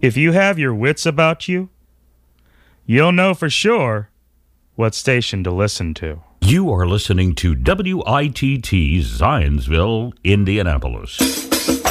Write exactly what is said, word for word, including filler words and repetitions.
If you have your wits about you, you'll know for sure what station to listen to. You are listening to W I T T Zionsville, Indianapolis.